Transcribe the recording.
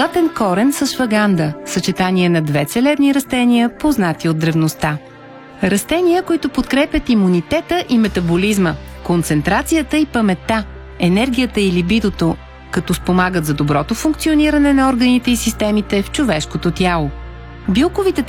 Златен корен с шваганда – съчетание на две целебни растения, познати от древността. Растения, които подкрепят имунитета и метаболизма, концентрацията и паметта, енергията и либидото, като спомагат за доброто функциониране на органите и системите в човешкото тяло. Билковите